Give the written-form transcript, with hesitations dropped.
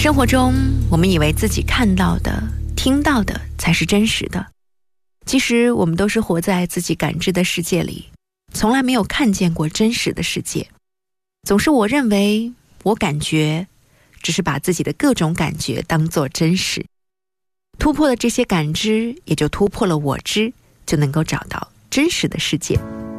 生活中，我们以为自己看到的、听到的才是真实的，其实我们都是活在自己感知的世界里，从来没有看见过真实的世界。总是我认为，我感觉，只是把自己的各种感觉当作真实。突破了这些感知，也就突破了我知，就能够找到真实的世界。